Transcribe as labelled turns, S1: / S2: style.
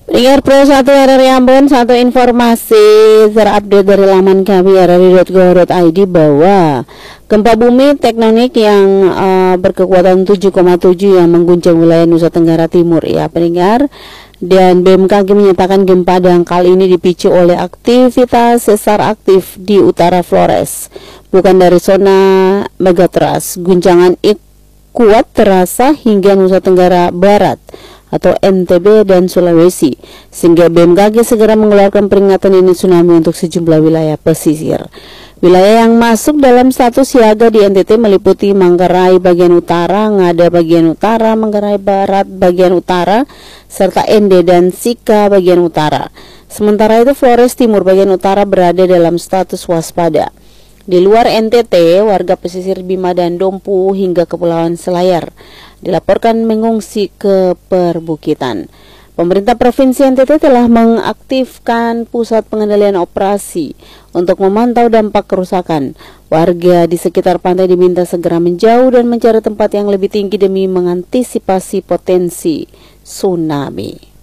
S1: Pendengar Pro 1 RRI Ambon, satu informasi terupdate dari laman kami rri.go.id bahwa gempa bumi tektonik yang berkekuatan 7,7 yang mengguncang wilayah Nusa Tenggara Timur ya pendengar. Dan BMKG menyatakan gempa dangkal ini dipicu oleh aktivitas sesar aktif di utara Flores, bukan dari zona megatrust. Guncangan kuat terasa hingga Nusa Tenggara Barat atau NTB dan Sulawesi, sehingga BMKG segera mengeluarkan peringatan dini tsunami untuk sejumlah wilayah pesisir. Wilayah yang masuk dalam status siaga di NTT meliputi Manggarai bagian utara, Ngada bagian utara, Manggarai Barat bagian utara, serta Ende dan Sika bagian utara. Sementara itu Flores Timur bagian utara berada dalam status waspada. Di luar NTT, warga pesisir Bima dan Dompu hingga Kepulauan Selayar dilaporkan mengungsi ke perbukitan. Pemerintah Provinsi NTT telah mengaktifkan pusat pengendalian operasi untuk memantau dampak kerusakan. Warga di sekitar pantai diminta segera menjauh dan mencari tempat yang lebih tinggi demi mengantisipasi potensi tsunami.